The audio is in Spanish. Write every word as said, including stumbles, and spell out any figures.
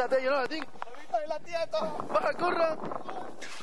la tía, no la tinc. La Vita i la tieta! Va, corre!